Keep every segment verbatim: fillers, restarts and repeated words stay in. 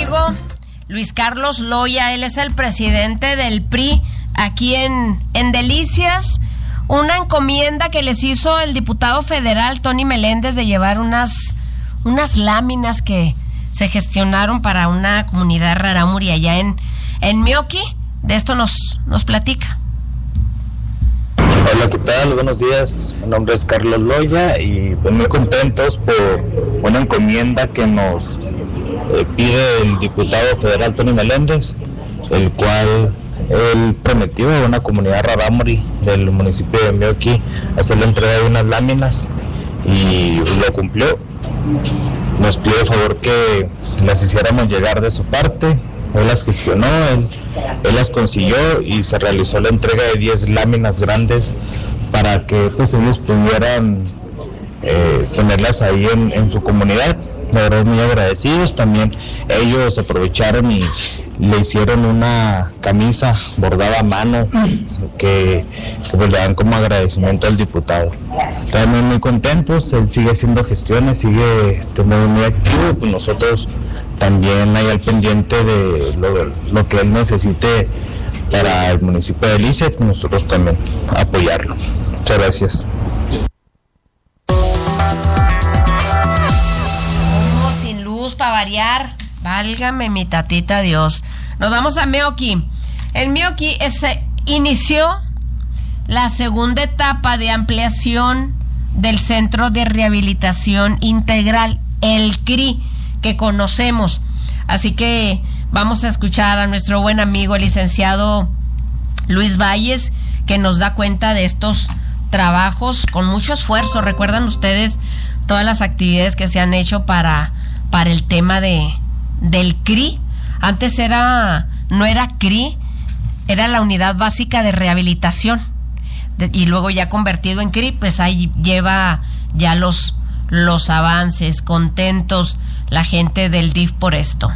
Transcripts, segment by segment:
amigo Luis Carlos Loya. Él es el presidente del P R I aquí en, en Delicias. Una encomienda que les hizo el diputado federal Tony Meléndez de llevar unas, unas láminas que se gestionaron para una comunidad rarámuri allá en, en Meoqui. De esto nos, nos platica. Hola, ¿qué tal? Buenos días. Mi nombre es Carlos Loya y pues muy contentos por una encomienda que nos eh, pide el diputado federal Tony Meléndez, el cual él prometió a una comunidad rarámuri del municipio de Meoqui hacer la entrega de unas láminas y lo cumplió. Nos pidió de favor que las hiciéramos llegar de su parte. Él las gestionó, él, él las consiguió y se realizó la entrega de diez láminas grandes para que pues ellos pudieran eh, ponerlas ahí en, en su comunidad. La verdad, muy agradecidos. También ellos aprovecharon y le hicieron una camisa bordada a mano que, que pues le dan como agradecimiento al diputado. Realmente muy contentos. Él sigue haciendo gestiones, sigue este, muy, muy activo. Pues nosotros también hay al pendiente de lo, lo que él necesite para el municipio de Delicias, pues nosotros también apoyarlo. Muchas gracias. Como sin luz para variar, válgame mi tatita Dios. Nos vamos a Meoqui. En Meoqui se inició la segunda etapa de ampliación del Centro de Rehabilitación Integral, el C R I, que conocemos. Así que vamos a escuchar a nuestro buen amigo el licenciado Luis Valles, que nos da cuenta de estos trabajos con mucho esfuerzo. Recuerdan ustedes todas las actividades que se han hecho para, para el tema de del C R I. Antes era no era C R I, era la Unidad Básica de Rehabilitación, de, y luego ya convertido en C R I, pues ahí lleva ya los los avances. Contentos la gente del D I F por esto.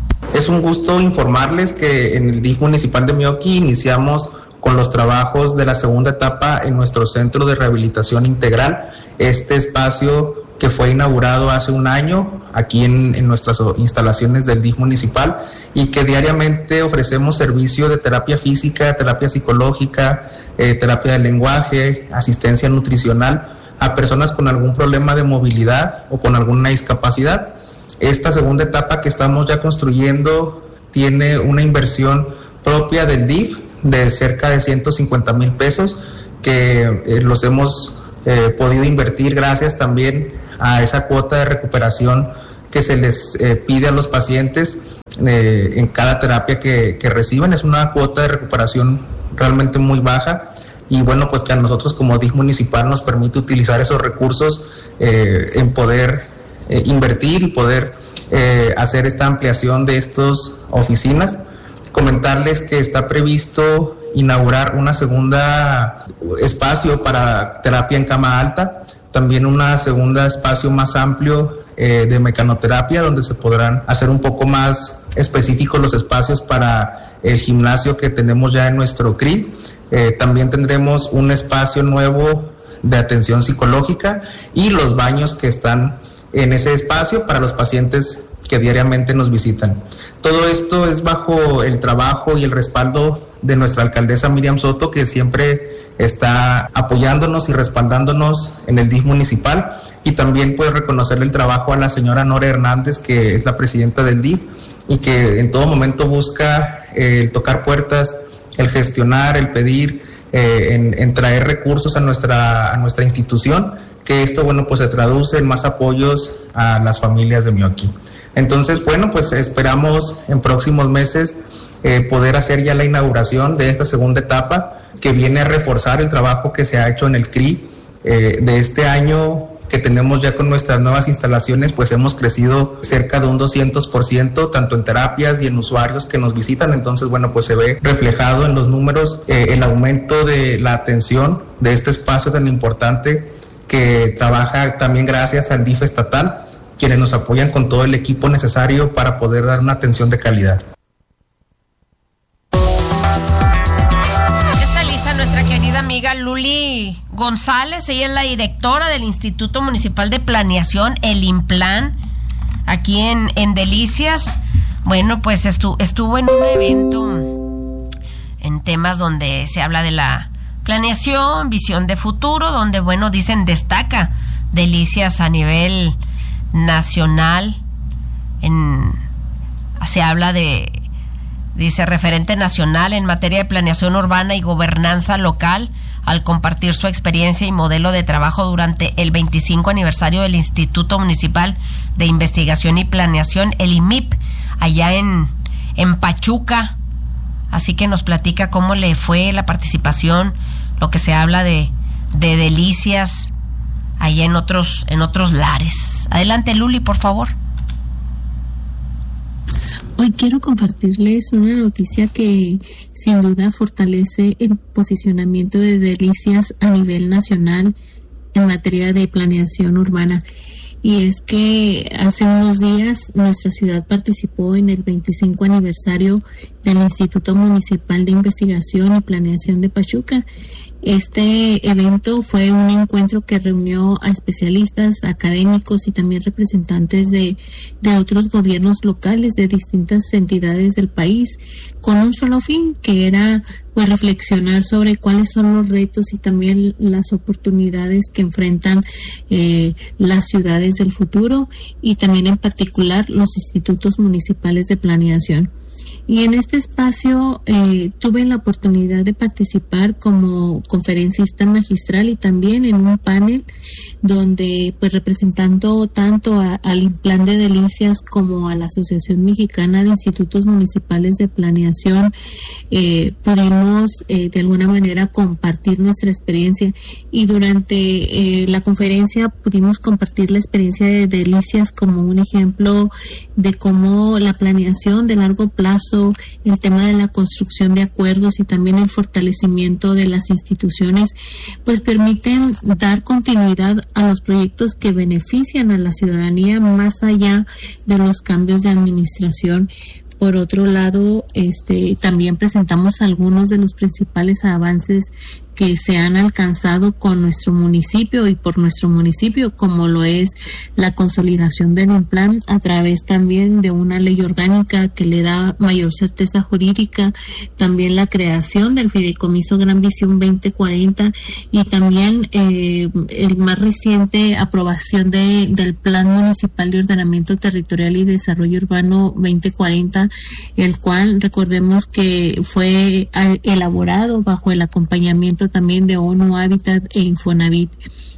Es un gusto informarles que en el D I F municipal de Meoqui iniciamos con los trabajos de la segunda etapa en nuestro Centro de Rehabilitación Integral. Este espacio que fue inaugurado hace un año aquí en, en nuestras instalaciones del D I F municipal y que diariamente ofrecemos servicio de terapia física, terapia psicológica, eh, terapia del lenguaje, asistencia nutricional a personas con algún problema de movilidad o con alguna discapacidad. Esta segunda etapa que estamos ya construyendo tiene una inversión propia del D I F de cerca de ciento cincuenta mil pesos que eh, los hemos eh, podido invertir gracias también a esa cuota de recuperación que se les eh, pide a los pacientes eh, en cada terapia que, que reciben. Es una cuota de recuperación realmente muy baja y bueno, pues que a nosotros como D I F municipal nos permite utilizar esos recursos eh, en poder Eh, invertir y poder eh, hacer esta ampliación de estas oficinas. Comentarles que está previsto inaugurar una segunda espacio para terapia en cama alta, también una segunda espacio más amplio eh, de mecanoterapia, donde se podrán hacer un poco más específicos los espacios para el gimnasio que tenemos ya en nuestro C R I. Eh, también tendremos un espacio nuevo de atención psicológica y los baños que están en ese espacio para los pacientes que diariamente nos visitan. Todo esto es bajo el trabajo y el respaldo de nuestra alcaldesa Miriam Soto, que siempre está apoyándonos y respaldándonos en el D I F municipal, y también pues reconocerle el trabajo a la señora Nora Hernández, que es la presidenta del D I F y que en todo momento busca eh, el tocar puertas, el gestionar, el pedir, eh, en, en traer recursos a nuestra, a nuestra institución, que esto, bueno, pues se traduce en más apoyos a las familias de Meoqui. Entonces, bueno, pues esperamos en próximos meses eh, poder hacer ya la inauguración de esta segunda etapa, que viene a reforzar el trabajo que se ha hecho en el C R I. Eh, de este año que tenemos ya con nuestras nuevas instalaciones, pues hemos crecido cerca de un doscientos por ciento, tanto en terapias y en usuarios que nos visitan. Entonces, bueno, pues se ve reflejado en los números eh, el aumento de la atención de este espacio tan importante, que trabaja también gracias al D I F estatal, quienes nos apoyan con todo el equipo necesario para poder dar una atención de calidad. Está lista nuestra querida amiga Luli González. Ella es la directora del Instituto Municipal de Planeación, el INPLAN, aquí en, en Delicias. Bueno, pues estu- estuvo en un evento en temas donde se habla de la planeación, visión de futuro, donde, bueno, dicen, destaca Delicias a nivel nacional. En, se habla de, dice, referente nacional en materia de planeación urbana y gobernanza local, al compartir su experiencia y modelo de trabajo durante el veinticinco aniversario del Instituto Municipal de Investigación y Planeación, el I M I P, allá en, en Pachuca. Así que nos platica cómo le fue la participación, lo que se habla de, de Delicias allá en otros, en otros lares. Adelante, Luli, por favor. Hoy quiero compartirles una noticia que sin duda fortalece el posicionamiento de Delicias a nivel nacional en materia de planeación urbana. Y es que hace unos días nuestra ciudad participó en el veinticinco aniversario del Instituto Municipal de Investigación y Planeación de Pachuca. Este evento fue un encuentro que reunió a especialistas, académicos y también representantes de, de otros gobiernos locales de distintas entidades del país, con un solo fin, que era pues reflexionar sobre cuáles son los retos y también las oportunidades que enfrentan eh, las ciudades del futuro y también en particular los institutos municipales de planeación. Y en este espacio eh, tuve la oportunidad de participar como conferencista magistral y también en un panel donde, pues, representando tanto a, al Plan de Delicias como a la Asociación Mexicana de Institutos Municipales de Planeación, eh, pudimos eh, de alguna manera compartir nuestra experiencia. Y durante eh, la conferencia pudimos compartir la experiencia de Delicias como un ejemplo de cómo la planeación de largo plazo, el tema de la construcción de acuerdos y también el fortalecimiento de las instituciones, pues permiten dar continuidad a los proyectos que benefician a la ciudadanía más allá de los cambios de administración. Por otro lado, este, también presentamos algunos de los principales avances que se han alcanzado con nuestro municipio y por nuestro municipio, como lo es la consolidación del INPLAN a través también de una ley orgánica que le da mayor certeza jurídica, también la creación del Fideicomiso Gran Visión veinte cuarenta y también eh, el más reciente aprobación de, del Plan Municipal de Ordenamiento Territorial y Desarrollo Urbano veinte cuarenta, el cual recordemos que fue elaborado bajo el acompañamiento también de ONU Habitat e Infonavit.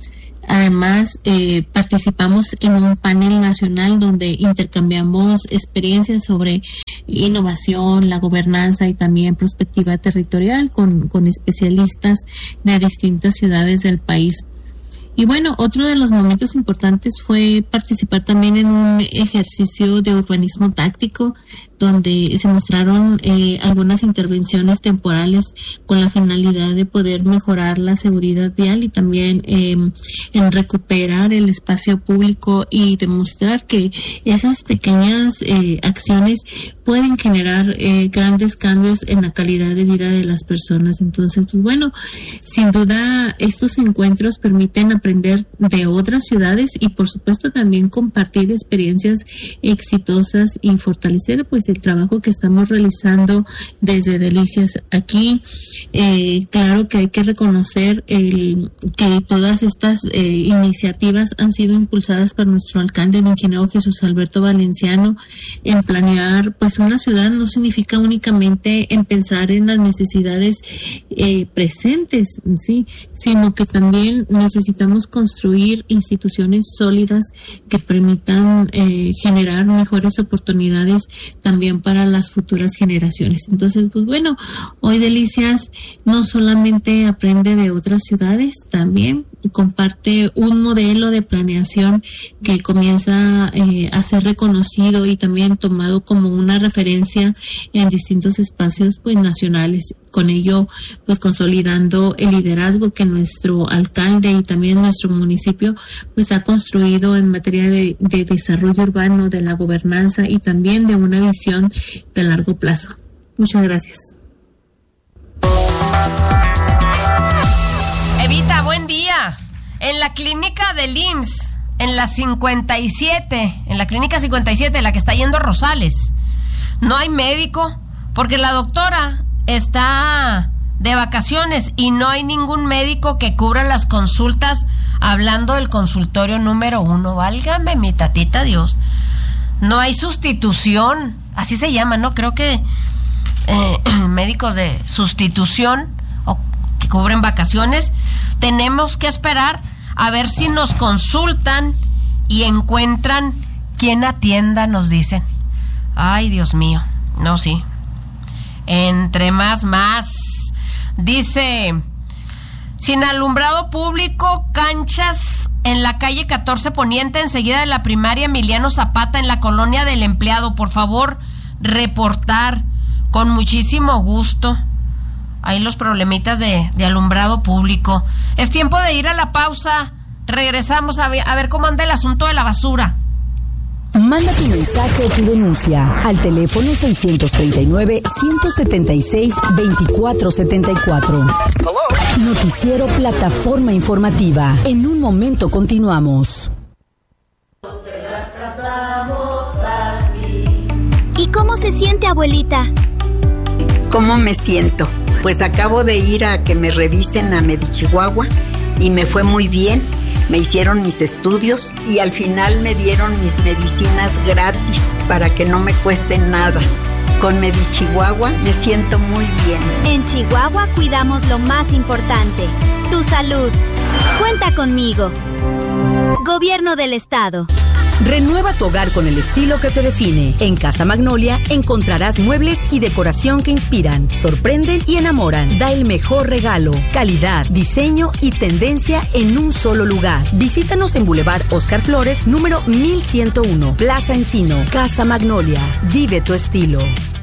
Además, eh, participamos en un panel nacional donde intercambiamos experiencias sobre innovación, la gobernanza y también perspectiva territorial con, con especialistas de distintas ciudades del país. Y bueno, otro de los momentos importantes fue participar también en un ejercicio de urbanismo táctico, donde se mostraron eh, algunas intervenciones temporales con la finalidad de poder mejorar la seguridad vial y también eh, en recuperar el espacio público y demostrar que esas pequeñas eh, acciones pueden generar eh, grandes cambios en la calidad de vida de las personas. Entonces, pues bueno, sin duda estos encuentros permiten aprender de otras ciudades y por supuesto también compartir experiencias exitosas y fortalecer pues el trabajo que estamos realizando desde Delicias aquí. Eh, claro que hay que reconocer el, que todas estas eh, iniciativas han sido impulsadas por nuestro alcalde, el ingeniero Jesús Alberto Valenciano. En planear pues una ciudad no significa únicamente en pensar en las necesidades eh, presentes, sí, sino que también necesitamos construir instituciones sólidas que permitan eh, generar mejores oportunidades también para las futuras generaciones. Entonces, pues bueno, hoy Delicias no solamente aprende de otras ciudades, también comparte un modelo de planeación que comienza eh, a ser reconocido y también tomado como una referencia en distintos espacios pues nacionales. Con ello, pues consolidando el liderazgo que nuestro alcalde y también nuestro municipio pues ha construido en materia de, de desarrollo urbano, de la gobernanza y también de una visión de largo plazo. Muchas gracias. Evita, buen día. En la clínica del I M S S, en la cincuenta y siete, en la clínica cincuenta y siete, la que está yendo Rosales, no hay médico, porque la doctora está de vacaciones y no hay ningún médico que cubra las consultas, hablando del consultorio número uno. Válgame mi tatita Dios. No hay sustitución, así se llama, ¿no? Creo que eh, médicos de sustitución o que cubren vacaciones. Tenemos que esperar a ver si nos consultan y encuentran quien atienda, nos dicen. Ay, Dios mío. No, sí. Entre más, más. Dice, sin alumbrado público, canchas en la calle catorce Poniente, enseguida de la primaria Emiliano Zapata, en la colonia del Empleado. Por favor, reportar con muchísimo gusto. Ahí los problemitas de, de alumbrado público. Es tiempo de ir a la pausa. Regresamos a ver, a ver cómo anda el asunto de la basura. Manda tu mensaje o tu denuncia al teléfono seiscientos treinta y nueve, ciento setenta y seis, veinticuatro setenta y cuatro. Noticiero Plataforma Informativa. En un momento continuamos. ¿Y cómo se siente, abuelita? ¿Cómo me siento? Pues acabo de ir a que me revisen a Medichihuahua y me fue muy bien. Me hicieron mis estudios y al final me dieron mis medicinas gratis para que no me cueste nada. Con Medichihuahua me siento muy bien. En Chihuahua cuidamos lo más importante, tu salud. Cuenta conmigo. Gobierno del Estado. Renueva tu hogar con el estilo que te define. En Casa Magnolia encontrarás muebles y decoración que inspiran, sorprenden y enamoran. Da el mejor regalo, calidad, diseño y tendencia en un solo lugar. Visítanos en Boulevard Oscar Flores, número mil ciento uno, Plaza Encino. Casa Magnolia, vive tu estilo.